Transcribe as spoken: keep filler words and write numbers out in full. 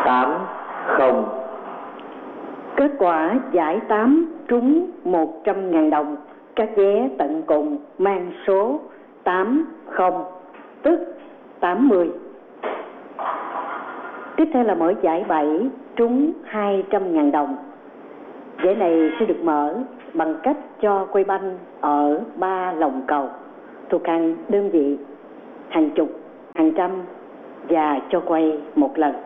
tám không. Kết quả giải tám trúng một trăm ngàn đồng. Các vé tận cùng mang số tám không, tức tám mươi. Tiếp theo là mở giải bảy trúng hai trăm ngàn đồng. Giải này sẽ được mở bằng cách cho quay banh ở ba lồng cầu thuộc hàng đơn vị, hàng chục, hàng trăm và cho quay một lần.